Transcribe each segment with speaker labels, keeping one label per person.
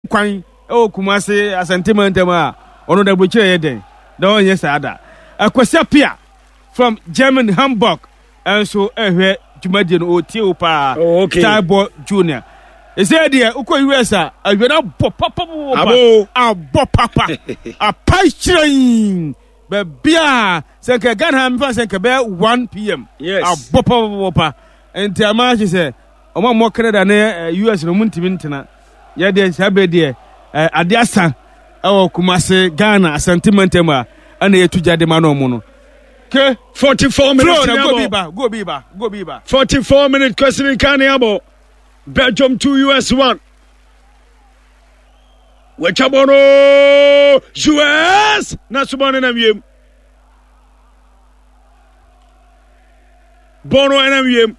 Speaker 1: kwan e Kumasi asentimentem a ono da buchire yeden da onye sada Kwesi Apia from German Hamburg and so ehwe Jumadi no otie pa Starboy Junior is there there uko US a na papa a pastrin be bia se ke Ghana me se ke be 1 p.m.
Speaker 2: yes
Speaker 1: a papa enti amachi se omo mo Canada na US no muntimi ntena ye de sabe de ade asa e Kumasi Ghana sentimentem a na yetujade ma no mu no ke
Speaker 2: 44 minutes
Speaker 1: go Biba
Speaker 2: 44 minutes question in Kaniabo Belgium 2 US 1 Wechabono US Nasubone na wiem Bono na wiem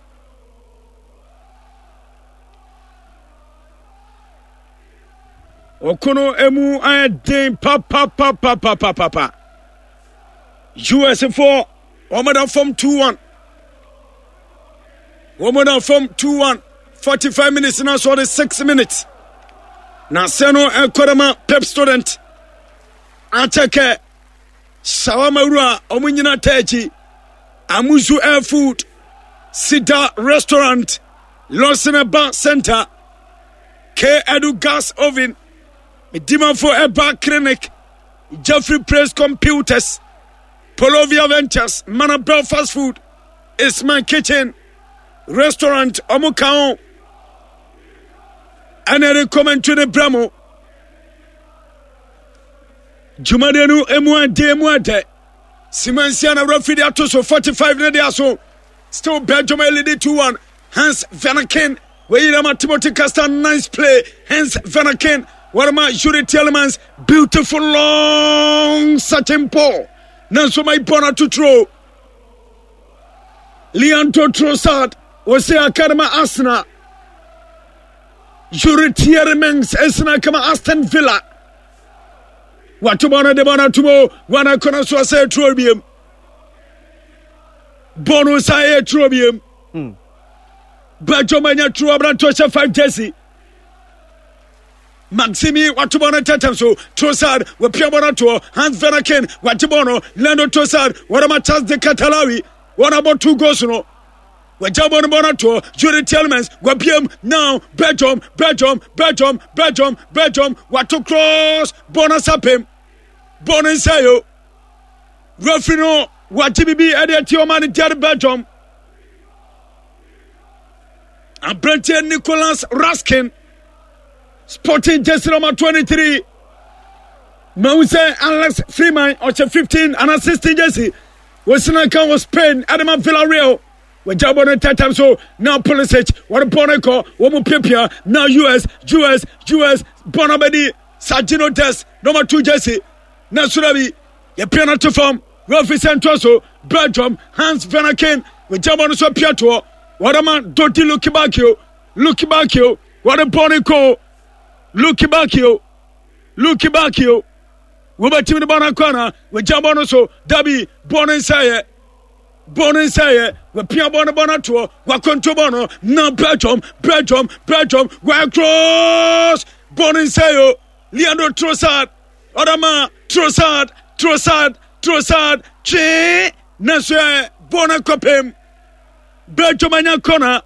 Speaker 2: Okono emu ayden pa US 4 Omodan from 2-1 Omodan from 2-1 45 minutes now so the 6 minutes na seno enkorama pep student atake shawama rua omunyina tachi amuzu air food Sida restaurant Losena Bar Center K Edu gas oven Medima for Eba clinic Jeffrey Press computers Polovia Ventures Manabel fast food It's my kitchen restaurant Omukao and I recommend to the Bramo Jumadenu Emua Simansiana Rafidi Atoso 45 Nediaso still Belgium LED 2-1 Hans Vanaken Wayama Timothy Castan nice play Hans Vanaken what am I Jury Telemans beautiful long certain ball Nanso my bona to throw Leandro Trossard was the Academy Arsenal Jury Telemans Esna kama Aston Villa Watubana de Bonatumo wana kona so say trobium Bono say trobium Bajomanya Truabran Tosha 5 Jesse Maximi Watubana Tatamso Trossard we Piabona to Hans Vanaken Watibono Lando Trossard what am I chance de Catalawi what about 2 goals no we Jabon Bonato Jury Telemans we PM now Belgium what to cross Bonasapem Boninsayo Rafino Watibi Ediatio Man Jar Belgium and Brenton Nicholas Raskin Sporting Jesse number 23 Mause Alex Freeman or 15 and assisting Jesse Wasinaka was Spain Adama Villarreal we Jabon Tatam so now Pulisic what a Boneco Womu Pipia now US Bonabedi Sagino Test number 2 Jesse Nasurabi, a penalty from Rafi Santoso, Belgium, Hans Vanaken, with Jabon so Pietro, what a man, Doti Lukibakio, what a Bonico, Lukibakio, Roberto Bonacona, with Jabon so, Dabi, Boninsaye, with Pia Bonabonato, Wacontobono, now Belgium, White Cross, Boninsayo, Leandro Trossard, Odama, Trossard, Che, Naswe, Bonacopem, Belgium Kona,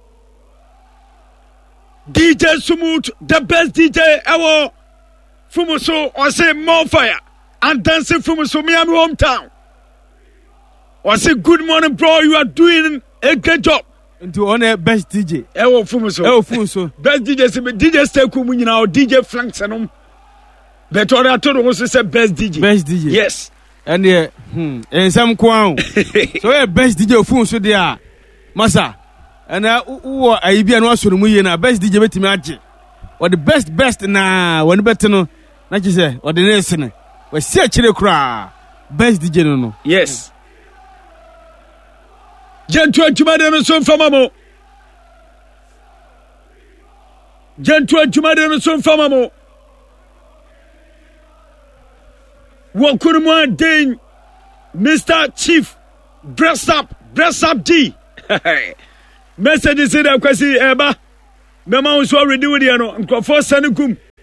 Speaker 2: DJ Sumut, the best DJ ever, Fumuso, or say more fire, and dancing Fumuso, Miami hometown. Or say good morning, bro, you are doing a great job.
Speaker 1: Into honor best DJ.
Speaker 2: Ewo Fumuso. Best DJ stay Kumina or DJ Flanks and but what I told was say best DJ. Yes.
Speaker 1: And and some crown. So best DJ phone so there. Masa. And who I be an also na best DJ bet me or the best na when better no na you say or the next ne. We see chile cra best DJ no.
Speaker 2: Yes. Gentle Jumade no so famamo. Gentle Jumade no so famamo. Wakurumwa Dane, Mr. Chief, dress up D. Message is in the Kwesi Eba. Mema was already with you, and for Senekum.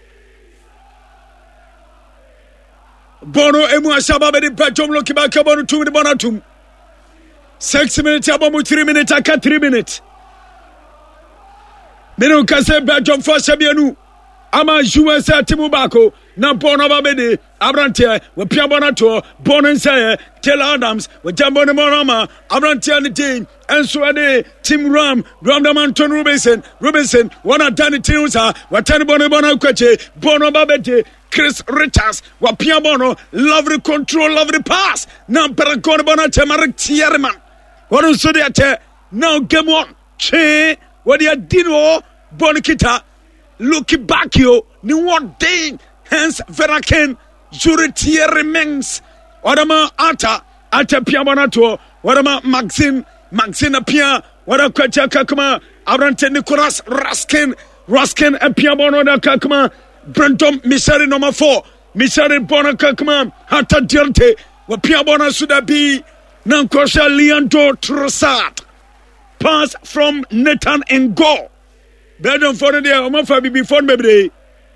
Speaker 2: Bono emu asaba be di Belgium look back Bono 2 minutes Bonatum 6 minutes abomu 3 minutes aka 3 minutes Meno kase Belgium for Sabianu ama USA timu bako na Bono babede Abrantia we Pia Bonato Bono say Taylor Adams we Jambo ne Morama Abrantia ni team enso ade Tim Ram Anton Robinson wana dani tinusa watani Bono kwache Bono babede Chris Richards wapia Bono lovely control lovely pass na Paragon Bono Temarik Tierman wanu so de ate now game on che what dia dino Bono kita look back yo ni one day hence Veraken Juritier remains Wadama Ata Pia Bonato Wadama Maxine Pia Wada Kwacha Kakuma Abrante Nicolas Raskin and Pia Bono da Kakuma Brenton Misari number 4 Misari Bona Kakuma Hata Diante wa Pia Bono Sudabi Nankosha Leandro Trossard pass from Nathan Ngo Belgium for the Omafa before maybe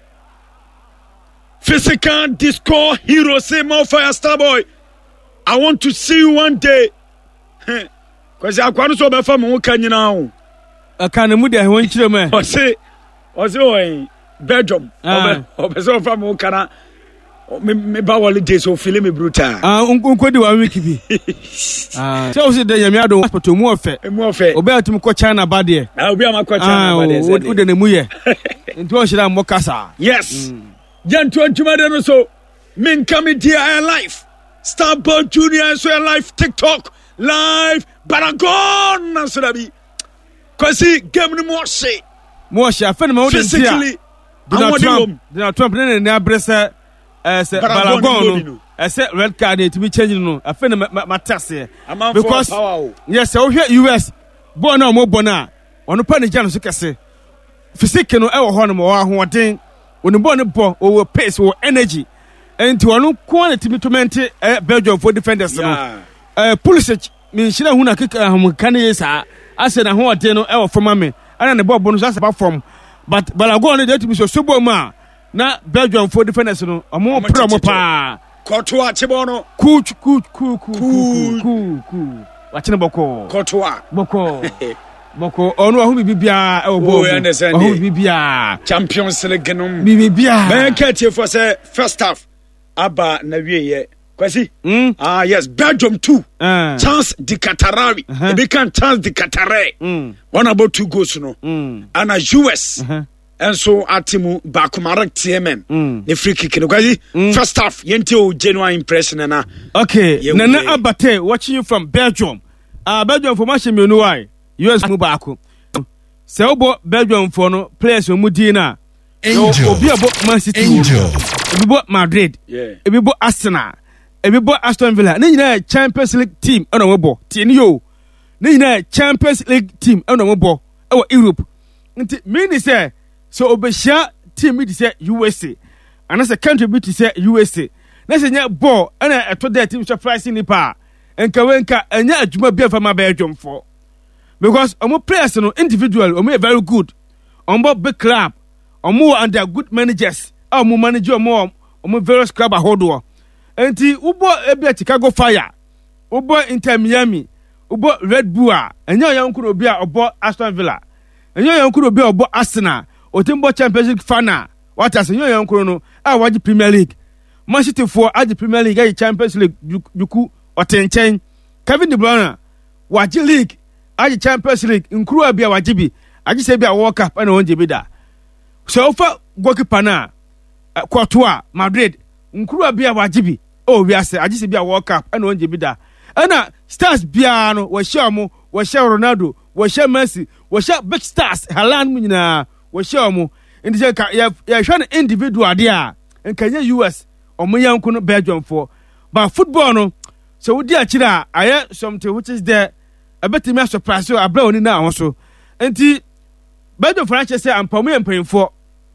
Speaker 2: physical disco hero say more fire star boy. I want to see you one day. Cause I can't so bad for me. Can you now?
Speaker 1: I can't move there. When you man,
Speaker 2: or say, Belgium. Or so from Okana. Me bawali days so feeling me brutal.
Speaker 1: Unko di wa wiki bi. So say the yami ado hospital mu ofe. Obe atum ko China ba de.
Speaker 2: Obi am ko China ba de.
Speaker 1: Wo de ne mu ye. Nti o shira mo kasa.
Speaker 2: Yes. Jantu antuma de no so. Men come dear life. Starboard Junior so live TikTok live Paragon so that be. Cause game no more say.
Speaker 1: Mo sha fe no
Speaker 2: physically.
Speaker 1: Donald Trump ne na abresa say Paragon no say red card it be changing no afa na matase because yes we hear US born na mo born na ono pa ne jano so kese physique no e wo ho no mo ahoden oni born ne bo o pace o energy enti ono quality to mente Belgium for defenders no Pulisic min shira hu na kika kan yesa ase na ho oden no e wo forma me ana ne bo no so ase perform but Balagon no dey to be so bo ma na Belgium for defenders no omo promo pa
Speaker 2: Kotoa Chibono
Speaker 1: ku wachine boko
Speaker 2: Kotoa
Speaker 1: boko onu ahu bibia e obo ahu bibia
Speaker 2: Champions League no
Speaker 1: bibia
Speaker 2: ben kete for say first half aba na wieye kwasi yes Belgium 2 chance di Qatarawi e be kan chance di Qatare one about 2 goals no ana US and so atimu bakumarek TMM the free kick no kwasi first half yente o genuine impression na
Speaker 1: okay nana abate watching you from Belgium Belgium for match me no why US mu baako se obo Belgium for no players mu dina obi abo Man City obi bo Madrid obi bo Arsenal obi bo Aston Villa ne nyina Champions League team na wo bo tieni yo ne nyina Champions League team na wo bo e wo Europe nti mean say so obehia team bi say USA and say country bi say USA na say nya ball na eto that team surprise ni pa enka enya adwuma bi afa ma Belgium for because omo players no individual omo very good omo big club omo under good managers omo manage omo various club ahodo enti ubo ebia Chicago Fire ubo Inter Miami ubo Red Bull enya yankuru obi a obo Aston Villa enya yankuru obi a obo Arsenal otimbo Champions League final what as enya yankuru no a waji Premier League Man City for aji Premier League aji Champions League yuku otenchen Kevin De Bruyne waji league aji Champions League nkuru abia wajibi aji se bia World Cup na onje bi da so ofa goalkeeper na Courtois Madrid nkuru abia wajibi wi ase aji se bia World Cup na onje bi da ana stars bia no wo share mo wo share Ronaldo wo share Messi wo share big stars Haaland mu nyina wo share mo ndi se ka ya hwe individual dia nkanya US omo yanku no Belgium for but football no so we dey akira aye something which is there a bit me surprise you abra oni na so enti Belgium France say ampamu empanyfo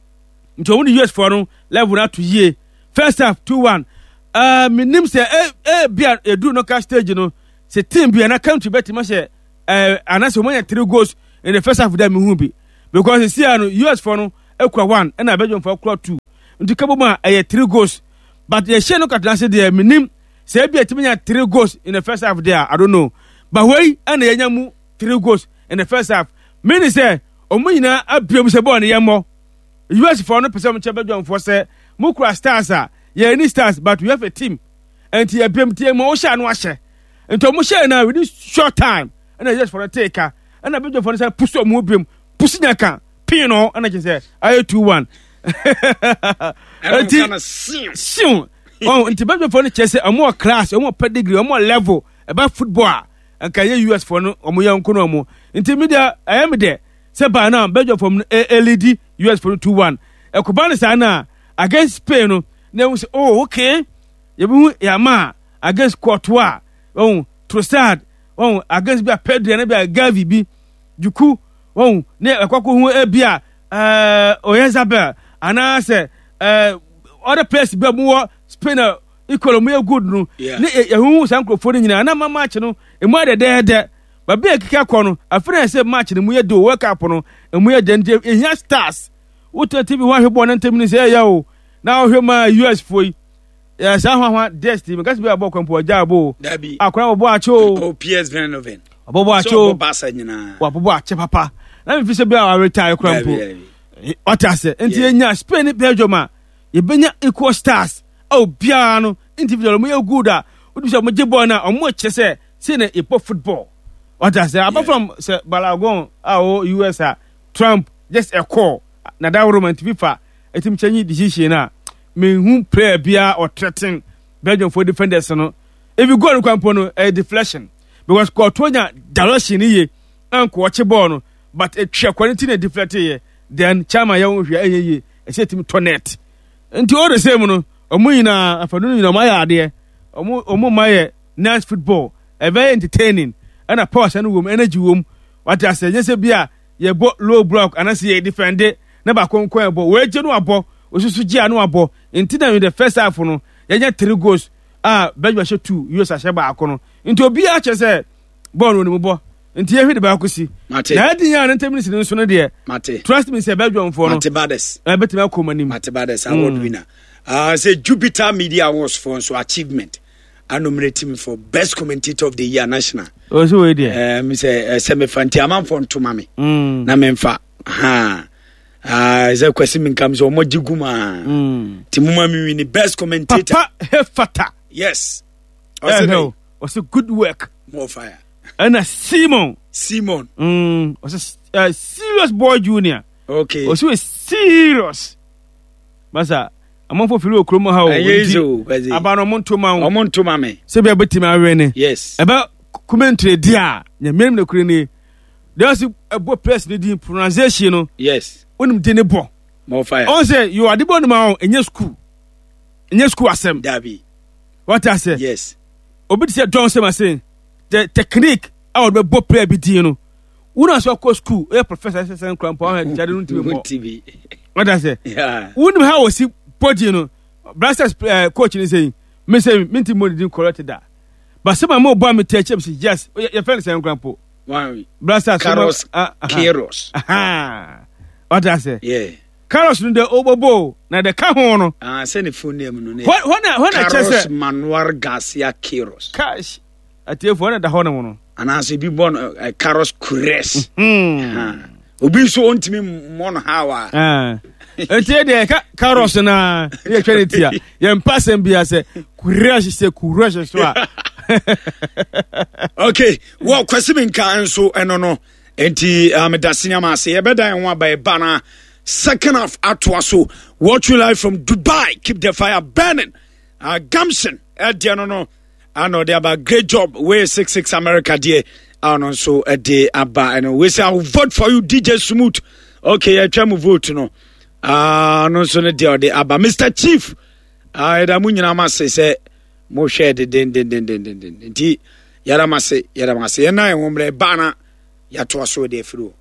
Speaker 1: nti woni US for no level na to ye first half 2-1 minim say bia edu no ka stage no say team bia na country bet ma say anase mo 3 goals in the first half that me hu bi because you see no US for no ekwa 1 and Belgium for 2 nti kaboma 3 goals but the share no katana there minim say be atiminya 3 goals in the first half there I don't know but wey and yenya mu 3 goals in the first half mean say omo nyina abiom se ball ne yemo US for no person che bedwan for say mukura stars ye any stars but we have a team and ye abiom tie mo sha no ahye ento mo share na within short time and just for a taker and I bedwan for say puso mo biom pusinya kan pino and I say I 2-1 oh, nti bedwan for no che say omo class omo pedigree omo level about football and can US for no omo yanko no omo nti media I am there say by now bedwan from LED US for 2-1 ekubani sana against Spain no they say oh okay you yama against Courtois oh Trossard oh against be Pedro na be Gavi bi Juku oh ne akwako hu ebia Oyezabel ana say other place be mo Spain equal mo good no ne ehu sankrofo ni nyina na match no emu de ba be kika kɔ no afre say match no mu ye do work up no emu ye de ehia stars Uta TV wa hwebo na ntem ni say ya o na hwema US foi ya sa hwa destiny because be abɔ kwampo agya abo akora bo acho
Speaker 2: o PS Venoven
Speaker 1: bo acho
Speaker 2: basa nyina
Speaker 1: wa bo ache papa na me fi say be a retire kwampo otase enti enya Spain Belgium a ye benya equal stars o bia no individual mu ye good a odi say mo jebo na o mo che say na epo football otase apart from say Balagon o US a Trump just a call na da Roman FIFA etim chanyi decision na me hu player bia or threaten Belgium for defenders no if you go on kwampo no a deflection because Courtois direction ye anko watch ball no but a twa quality na deflect ye then chama ya wo hwia ye e say team tonet nti all the same no omo yina afanu yina ma ya ade omo ma ye nice football a very entertaining and a power and wom energy wom what I say yes bia ye bo low block and I see ye defend na ba konkon abo we je no abo osusu ji anu abo ntina in the first half no yenya 3 goals Belgium show 2 US ashe ba akono nti obi a che say ball no ni bo nti ye hwede ba akosi na adi ya 90 minutes ni so no de trust me say Belgium for no
Speaker 2: Mate Bades
Speaker 1: betima akomani
Speaker 2: Mate Bades award winner say Jupiter Media Awards for so achievement I nominate him for best commentator of the year national
Speaker 1: so we there
Speaker 2: me say semi fanti amam for ntoma me na memfa is a question min comes o mojiguma timuma mi win best commentator
Speaker 1: Papa Hefata
Speaker 2: yes
Speaker 1: was a good work
Speaker 2: more fire
Speaker 1: and a Simon
Speaker 2: was
Speaker 1: a serious boy junior
Speaker 2: okay
Speaker 1: was a serious masa amon for filo kromo ha o abano montoma me se be betima awene
Speaker 2: yes
Speaker 1: about commentary dia nya mem na kure ni there's a boy press the pronunciation no
Speaker 2: yes
Speaker 1: onim de ne bo
Speaker 2: more fire
Speaker 1: on say you are the bon ma enye school asem
Speaker 2: dabi
Speaker 1: what I say
Speaker 2: yes
Speaker 1: obi say don say say the technique our be bo player bi din no una so ko school e professor say crampo ha jade no TV what I say
Speaker 2: yeah
Speaker 1: unim how was body no Blasters coach ni say me say minti mo din correct that but some more boy me tell him say yes your friend say crampo
Speaker 2: one
Speaker 1: Blasters
Speaker 2: Carlos Queiroz
Speaker 1: what I say
Speaker 2: yeah
Speaker 1: Carlos no the obobo na the ka ho no
Speaker 2: say the full name no
Speaker 1: when I
Speaker 2: Carlos Manuel Garcia Queiroz
Speaker 1: cash atiefo na da ho no
Speaker 2: and as be born Carlos Queiroz obi so ontimi mon hawa
Speaker 1: etie de Carlos na ye twanitia ye mpasem bia se Queiroz so
Speaker 2: okay well question kan so eno no enti medasinya ma se ye bedan ho ba bana second half atwaso watch you live from Dubai keep the fire burning Gamson no I know they have a great job way 66 America there and so a day aba and we say I will vote for you DJ Smooth okay I try to vote no no so the day aba Mr Chief da munyina ma say mo share the den nti yara ma say na enwomre bana ya to so dey firo